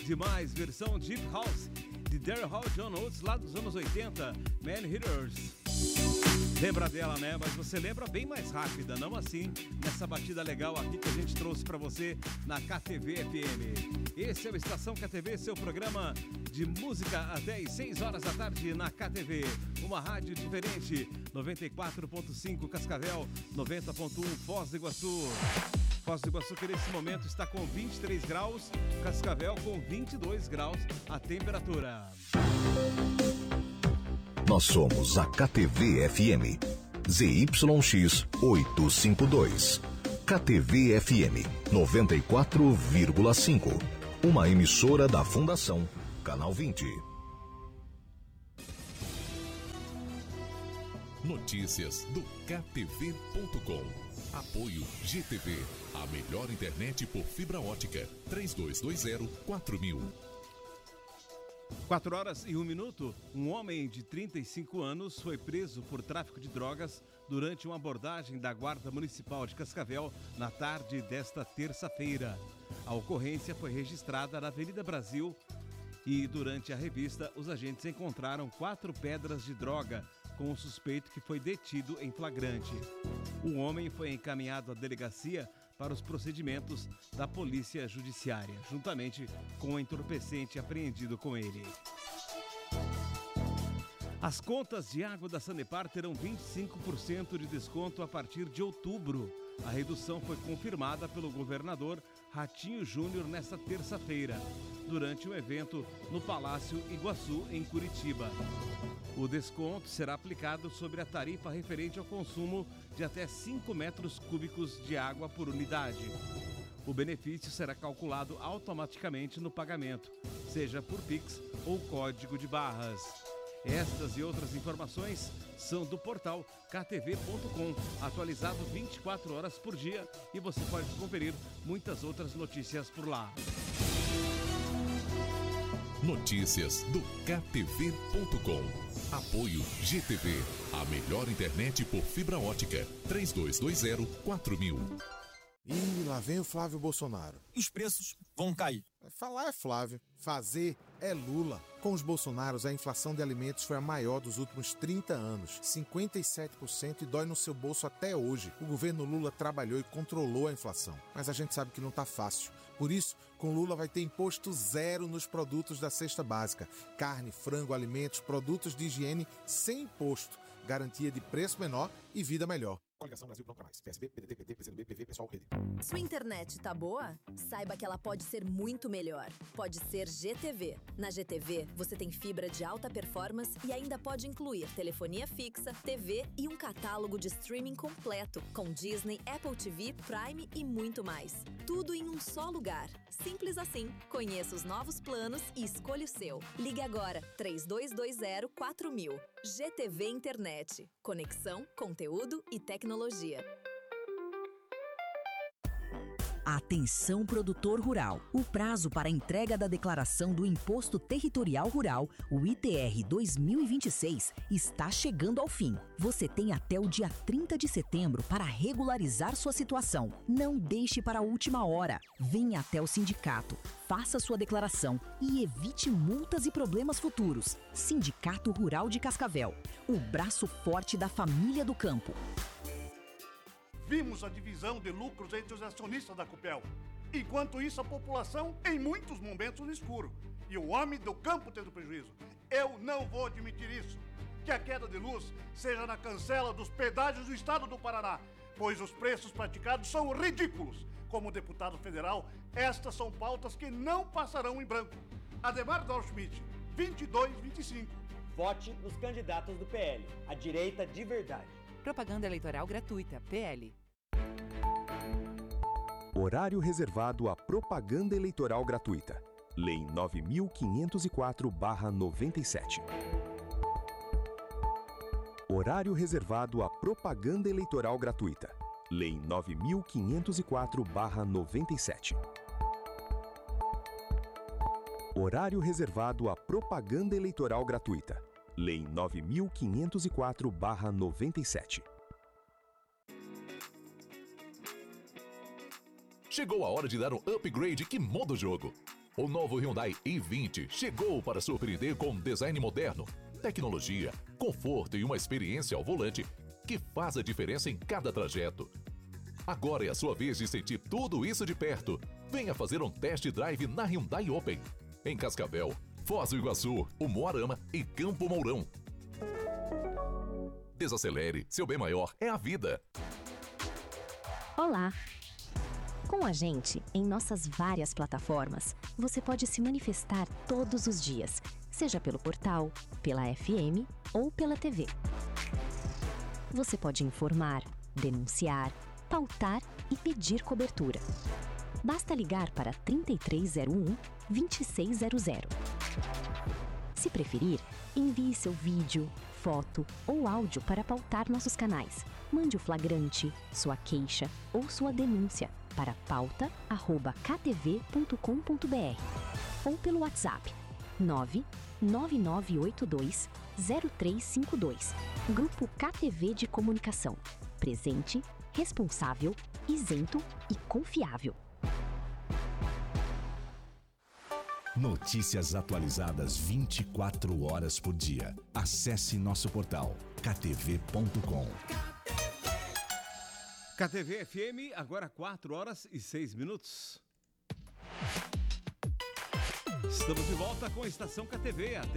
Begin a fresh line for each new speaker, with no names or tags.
demais, versão Deep House de Daryl Hall John Oates lá dos anos 80, Man Hitters. Lembra dela, né? Mas você lembra bem mais rápida, não assim nessa batida legal aqui que a gente trouxe pra você na KTV FM. Esse é o Estação KTV, seu programa de música até às 6 horas da tarde na KTV. Uma rádio diferente, 94.5 Cascavel, 90.1 Foz do Iguaçu. Foz do Iguaçu que nesse momento está com 23 graus, Cascavel com 22 graus a temperatura.
Nós somos a KTV FM, ZYX 852. KTV FM 94,5. Uma emissora da Fundação Canal 20.
Notícias do KTV.com. Apoio GTV, a melhor internet por fibra ótica. 3220-4000.
4 horas e 1 minuto, um homem de 35 anos foi preso por tráfico de drogas durante uma abordagem da Guarda Municipal de Cascavel na tarde desta terça-feira. A ocorrência foi registrada na Avenida Brasil e durante a revista os agentes encontraram 4 pedras de droga com o suspeito que foi detido em flagrante. O homem foi encaminhado à delegacia para os procedimentos da Polícia Judiciária, juntamente com o entorpecente apreendido com ele. As contas de água da Sanepar terão 25% de desconto a partir de outubro. A redução foi confirmada pelo governador Ratinho Júnior nesta terça-feira, durante um evento no Palácio Iguaçu, em Curitiba. O desconto será aplicado sobre a tarifa referente ao consumo de até 5 metros cúbicos de água por unidade. O benefício será calculado automaticamente no pagamento, seja por Pix ou código de barras. Estas e outras informações são do portal ktv.com, atualizado 24 horas por dia, e você pode conferir muitas outras notícias por lá.
Notícias do KTV.com. Apoio GTV, a melhor internet por fibra ótica. 3220-4000.
Ih, lá vem o Flávio Bolsonaro.
Os preços vão cair.
Falar é Flávio, fazer é Lula. Com os Bolsonaros, a inflação de alimentos foi a maior dos últimos 30 anos, 57%, e dói no seu bolso até hoje. O governo Lula trabalhou e controlou a inflação, mas a gente sabe que não tá fácil. Por isso, com Lula vai ter imposto zero nos produtos da cesta básica. Carne, frango, alimentos, produtos de higiene sem imposto. Garantia de preço menor e vida melhor.
Coligação Brasil Pronto Pra Mais. PSB, PDT, PT, PCdoB, PV, Pessoal, Rede.
Sua internet tá boa? Saiba que ela pode ser muito melhor. Pode ser GTV. Na GTV, você tem fibra de alta performance e ainda pode incluir telefonia fixa, TV e um catálogo de streaming completo, com Disney, Apple TV, Prime e muito mais. Tudo em um só lugar. Simples assim. Conheça os novos planos e escolha o seu. Ligue agora, 3220-4000. GTV Internet. Conexão, conteúdo e tecnologia.
Atenção, produtor rural. O prazo para a entrega da declaração do Imposto Territorial Rural, o ITR 2026, está chegando ao fim. Você tem até o dia 30 de setembro para regularizar sua situação. Não deixe para a última hora. Venha até o sindicato, faça sua declaração e evite multas e problemas futuros. Sindicato Rural de Cascavel, o braço forte da família do campo.
Vimos a divisão de lucros entre os acionistas da Copel. Enquanto isso, a população, em muitos momentos, no escuro. E o homem do campo tendo prejuízo. Eu não vou admitir isso. Que a queda de luz seja na cancela dos pedágios do estado do Paraná, pois os preços praticados são ridículos. Como deputado federal, estas são pautas que não passarão em branco. Ademar Dorschmidt, 2225.
Vote nos candidatos do PL, a direita de verdade.
Propaganda eleitoral gratuita, PL.
Horário reservado à propaganda eleitoral gratuita. Lei 9.504/97. Horário reservado à propaganda eleitoral gratuita. Lei 9.504/97. Horário reservado à propaganda eleitoral gratuita. Lei 9.504/97.
Chegou a hora de dar um upgrade que muda o jogo. O novo Hyundai i20 chegou para surpreender com um design moderno, tecnologia, conforto e uma experiência ao volante que faz a diferença em cada trajeto. Agora é a sua vez de sentir tudo isso de perto. Venha fazer um test drive na Hyundai Open, em Cascavel, Foz do Iguaçu, Umuarama e Campo Mourão. Desacelere, seu bem maior é a vida.
Olá! Com a gente, em nossas várias plataformas, você pode se manifestar todos os dias, seja pelo portal, pela FM ou pela TV. Você pode informar, denunciar, pautar e pedir cobertura. Basta ligar para 3301-2600. Se preferir, envie seu vídeo, foto ou áudio para pautar nossos canais. Mande o flagrante, sua queixa ou sua denúncia para pauta@ktv.com.br ou pelo WhatsApp 999820352. Grupo KTV de Comunicação. Presente, responsável, isento e confiável.
Notícias atualizadas 24 horas por dia. Acesse nosso portal ktv.com.
KTV FM, agora 4h06. Estamos de volta com a Estação KTV até